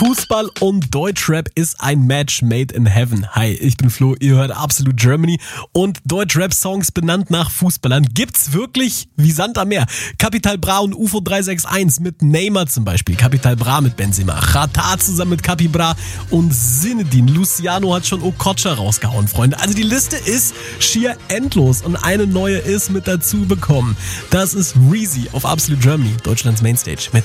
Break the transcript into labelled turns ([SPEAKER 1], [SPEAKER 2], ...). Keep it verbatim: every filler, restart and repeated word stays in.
[SPEAKER 1] Fußball und Deutschrap ist ein Match made in heaven. Hi, ich bin Flo, ihr hört Absolut Germany und Deutschrap-Songs benannt nach Fußballern gibt's wirklich wie Sand am Meer. Capital Bra und U F O drei sechs eins mit Neymar zum Beispiel, Capital Bra mit Benzema, Xatar zusammen mit Capi Bra und Zinedine. Luciano hat schon Okocha rausgehauen, Freunde. Also die Liste ist schier endlos und eine neue ist mit dazu bekommen. Das ist Reezy auf Absolut Germany, Deutschlands Mainstage mit